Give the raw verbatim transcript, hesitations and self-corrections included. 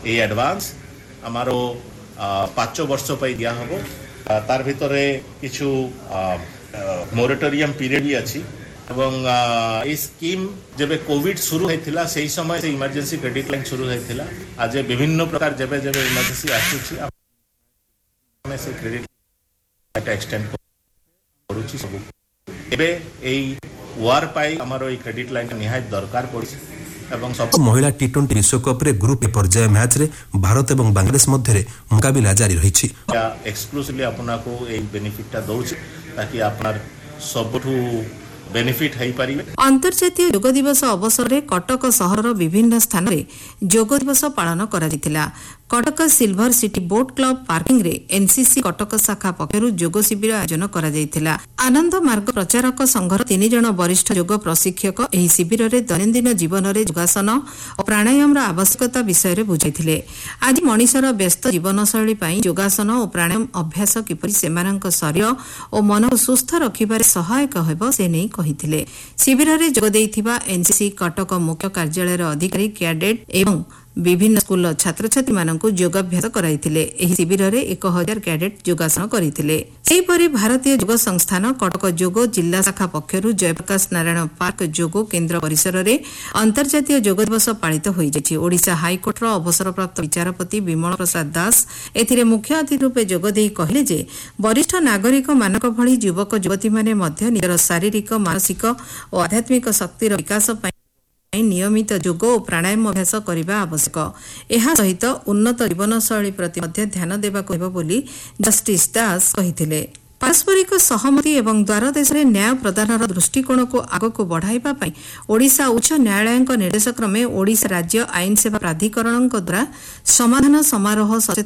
ए advance हमारो पांच वर्ष पे दिया हबो तार भितरे किछु मोरेटोरियम पीरियड भी अछि एवं ए स्कीम जब कोविड शुरू होइथिला सेही समय से इमरजेंसी क्रेडिट लाइन शुरू होइथिला आज विभिन्न प्रकार जब जब इमरजेंसी आसुछि हमें से क्रेडिट लाइन एक्सटेंड करूछि सब एबे एई वार पाई हमारो ए क्रेडिट लाइन निहायत दरकार पड़छि एवं सब महिला टी ट्वेंटी विश्वकप रे ग्रुप पर्याय मैच रे भारत एवं बांग्लादेश मध्य मुकाबला जारी रही एक्सक्लूसिवली अपना को ए बेनिफिटटा दउछि ताकि अपनार सबठु बेनिफिट है पारिबे। अंतर्जातीय योग दिवस अवसर में कटक सहर विभिन्न स्थान रे योग दिवस पालन करा जितिला। Cuttack silver city boat club parking रे एनसीसी कटक शाखा पक्षरु योग शिविर आयोजन करा जायतिला। आनंद मार्ग प्रचारक संघर तीन जन वरिष्ठ योग प्रशिक्षक एही शिविर रे दैनंदिन जीवन रे योगासन और प्राणायाम रा आवश्यकता विषय रे बुझाइथिले। आज मनीषर व्यस्त जीवनशैली पई योगासन और प्राणायाम अभ्यास किपरि सेमानक शरीर और मन को सुस्थ रखिबारे सहायक हेबो से नै कहिथिले। शिविर रे जोग देइथिबा एनसीसी कटक मुख्य कार्यालय अधिकारी कैडेट एवं विभिन्न स्कूल छात्र छात्री मानकु योगाभ्यास कराइथिले। एही शिविर रे एक हजार कैडेट योगासन करिथिले। सेहीपरि भारतीय योग संस्थान कटक योग जिला शाखा पक्षरु जयप्रकाश नारायण पार्क योग केन्द्र परिसर रे अंतर्जातीय योग दिवस पालित होई जायछि। ओडिशा हाईकोर्ट रो अवसरप्राप्त विचारपति विमल प्रसाद दास एथिरे मुख्य अतिथि रूपे जोग देई कहिले जे वरिष्ठ नागरिक मानक भଳି युवक युवती माने मध्य निजर शारीरिक मानसिक और आध्यात्मिक शक्तिर विकास पई नियमित योग और प्राणायाम अभ्यास करने आवश्यक। यह सहित उन्नत जीवनशैली प्रति ध्यान देवाक हेबो बोली जस्टिस दास कहिथिले। पारस्परिक सहमति एवं द्वार देश में न्याय प्रदान दृष्टिकोण को आगक बढ़ाइबा पई ओडिशा उच्च न्यायालय निर्देश क्रमे ओडिशा राज्य आईन सेवा प्राधिकरण द्वारा समाधान समारोह